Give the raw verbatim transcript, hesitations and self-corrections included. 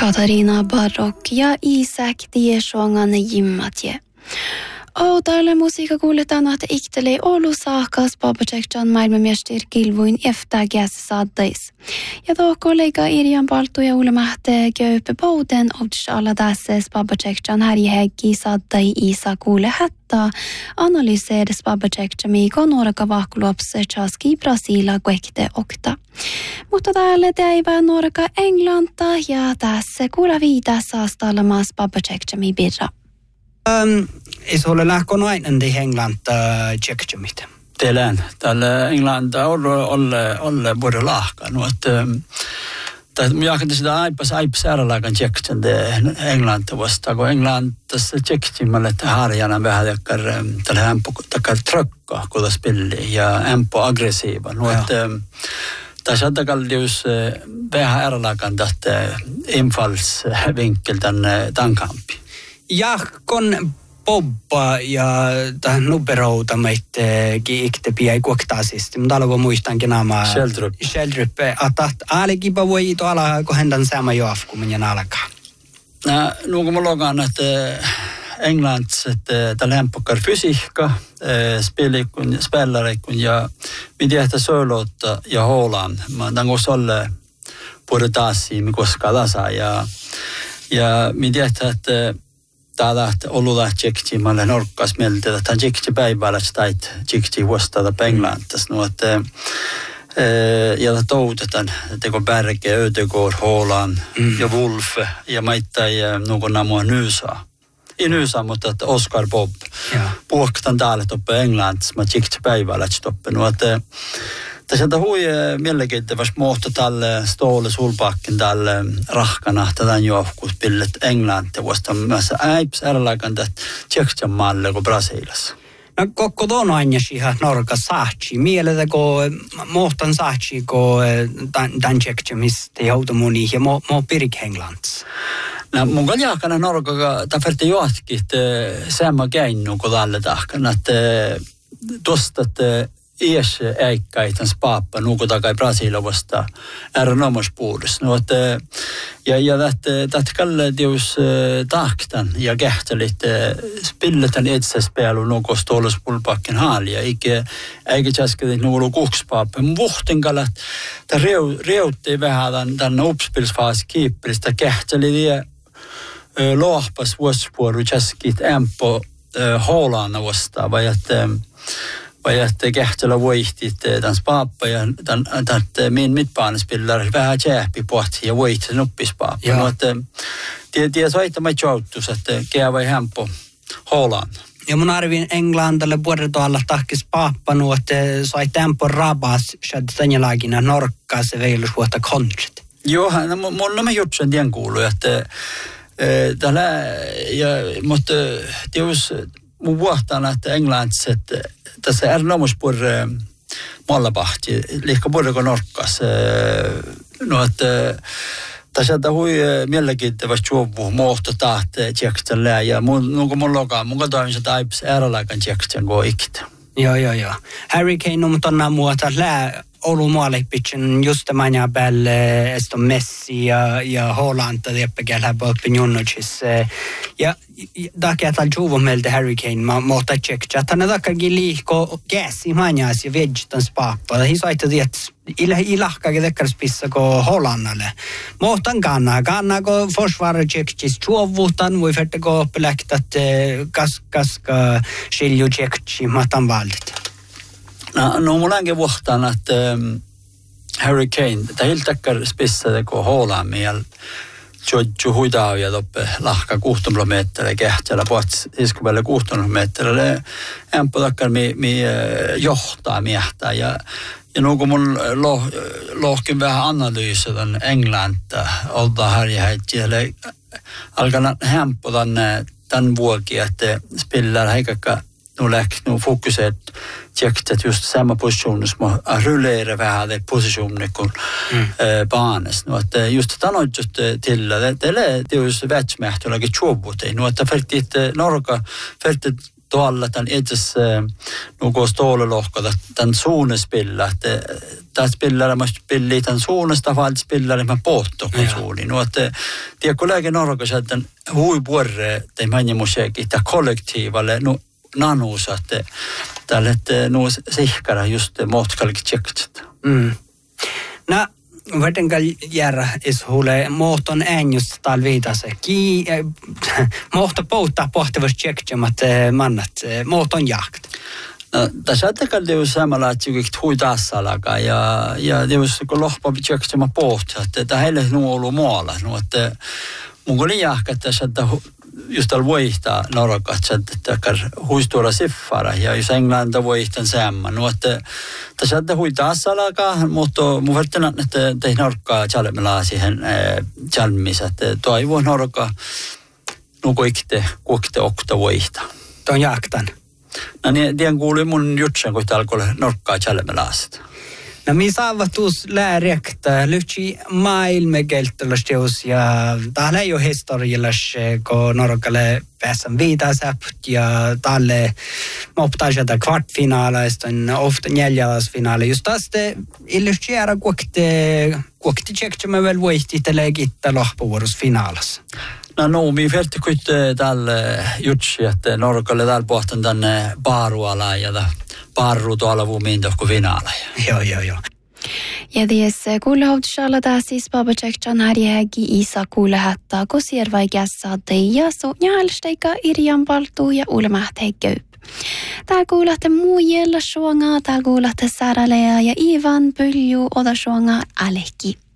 Katarina Barok ja Isak Diesongan Jimmatje. Och tällä musiikka kuuletaan, että ikteli Oulu saakas papasektan maailmanmestir kilvuin eftägäs saadais. Ja tuo kollega Irjan Paltu ja Ulemahte Köype Bouden ovdis alla tässä papasektan härjehäkki saadai Isa kuule hättä analyseedes papasektan mikä nuoraka vahkulopse chaski Brasiila kuekte okta. Mutta täällä teivä nuoraka Englanta ja tässä kuule viitä saastalla maas papasektan birra. Um, ei se ole lähkö aina di Englanta tjekkimit. Teilään. Täällä Englanta on olle olle både lahka. No että tai minä kan sitä aipas aipas äralaakan tjekkitsen de Englanta vasta kun Englantassa tjekkimmälle että harjana vähän jakkar tällä hämpo takkar trökka kun spilli ja hämpo aggressiiva. No että tässä takallius vähän äralaakan tästä infallsvinkel tänne tankampi. Ja kun Bobba ja tähän nuperouta meitä kiikte piai kuoktaasisti, mutta alvo muistankin nämä Sheldrup. Sheldrup, että aalikipa voi tuolla kohendan sama joafku minä alkaa. No, nuuko mulla onkaan, että Englands, että tällä hempokkar fysiikka, spelikun, spellarikun ja mitä että sölotta ja Holland. Mä tämän kun solle puhutaan taas, mikä koskaan tasa ja ja mitä että täällä ollut tsekki, mä olen orkkas mieltä, että hän tsekki päivällä, että tait tsekki vastata Englantas. No, että ja toutetaan, teko Berge, Ödegård, Haaland mm. ja Wolf ja maittaa ja nuukon namua Nysa. Ei Nysa, mutta että Oscar Bob. Puhkatan täällä toppe Englantas, mä tsekki päivällä, että toppe. No, että tässä on hui mielenkiintoista muoto tälle Ståle Solbakken tälle rahkana tätä johkuspillet Englanti vasta myös äips ärlaikan tätä Tjekkien maalle kuin Brasiliassa. No koko tuon aina siihen Norka saatsi. Mieletä kun muhtan saatsi kun tämän Tjekkien mistä joutumuni ja mo pirik Englantis. No mun kaljakana Norka ta färti johtkin samma käinnu kuin tälle tahkana että tuosta iäs äikkäitän spaappa nuuko takai Brasiila vasta erinomaispuudessa. No, että, ja ja tätä kalle tius tahktan ja kähtelit spilletän etsespelu nuuko Ståle Solbakken haalia. Eikä eikä käsketit nuuko kukspaappa. Mun vuhtin kalle, että reutti vähän tämän uppspilsfaas kiipperistä kähtelit ja lohpas vuosipuoru käskit ämpo Haalanna vasta. Vai että vai että kähtellä voihtit tämän spaappa ja tämän min mittbaanespillare vähän tjääppi pohti ja voihti sen uppispaappa. No, että tiedä soita mä jouttus, että kää vai hämpo Haaland. Ja mun arvin Englantalle vuodetoalla tahkis paappanut, että sai tempo rabas, että tänne lagina norkkaa se veilus vuotta kontrit. Joo, no mun nämä jutsen tien kuuluu, että tällä, ja, mutta tiedus mun vuohtaan, että Englannissa, että tässä erinomaispuor mallapahti, liikka puolella norkkas. No, että tässä on hui mielenkiintoista juovu muohto tahte tjekkistellä ja mun, nuko mun lokaan, mun katsoin sitä aips äärälaikan tjekkistän kun ikitä. Joo, joo, joo. Harry Kane on tonna muuta lää Oulu muolipitsen just tämän ja päälle Eston Messi ja, ja Haaland tieppekään läpi junnutsissa. Ja takia tal juvo meiltä Harry Kane mä muuta tjekkää. Tänne takkakin liikko käsi manjas ja vedjitan spaappa. Hi saitte tiet ila ilahkakin tekkarspissa ko Haalandalle. Muutan kanna. Kanna ko forsvara tjekkis juovuutan. Voi färte ko peläktat kas kaska skilju tjekki matan valdit. No, no mulla onkin vuohtaan, että um, Harry Kane, tämä hiltäkkär spissade kun Haaland miel jo huidaa ja toppe lahka kuusikymmentä metriä kähtellä puhuts iskuvälle kuusikymmentä metriä ämpö takkar mi, mi johtaa miehtää ja ja nuuko mun loh, lohkin vähän analyysi tämän Englanta olta härjähät siellä alkaa hämpö tänne tämän vuoki, että spiller heikakka nu läk nu fokuset tjektet just samma position som att rullera vähän det positionen kun mm. banes nu att just tänä just till det det är just vätsmähtöläge chobut nu att fältit norka fältit tuolla tämän itse nuko stålelohkoda tämän suunnespilla. Tämä spillare måste spilla tämän suunnesta, vaan spillare mä pohto kun suuni. No, että tiedä, kun lääke norkossa, että hui puorre, tai mä en musiikki, tämä kollektiivalle, no nanuus, että tälle, että nuo sihkara just muutkalki tsekkat. Mm. No, vartenkaan järä ishulle muoton äänjust talviitase. Ki muoto pouttaa pohtivasti tsekkamat mannat, muoton jakt. No, tässä on jo samalla, että juuri huitassalakaan ja, ja jos kun lohpa tsekkamat pohtaa, että heille on ollut muualla. No, että mun oli jahka, että tässä just täällä voihtaa norkat, että huistuolla siffara ja jos Englanta voihtan samman. No, että tässä on huitassalakaan, mutta mun verran, että tei norkkaa tjalmelaa siihen tjalmissa, että toivon norkkaa nukuikte, kuikte okta voihtaa. Tuon jaktan. No niin, tien kuului mun jutsen, kun täällä alkoi norkkaa tjalmelaasta. No mi saavutus lääriäktä lyhtsi maailmekelttelusteus ja täällä ei ole historiallas, kun norkalle päässän viitasäpät ja täällä moptaiseta kvartfinaaleista, ofta neljälasfinaali. Just tästä illyhtsi jäädä kuokte, kuokte tsektsemme väl voihtittelee kittää lohpuvuorosfinaalassa. No, no, mi fälti kuitte täällä jutsi, että norkalle täällä pohtan tänne baarualaan ja Parru tuolla vuomiin tohko finaaleja. Joo, joo, joo. Ja ties kuulehoudusalla taas siis Babacekcan harjäägi isa kuulehättää, kun siervaikässä teija so njälsteika irjan paltuu ja ulmahte köyp. Täällä kuulette muujella suongaa, täällä kuulette Saralea ja Ivan Pylju oda suongaa alekki.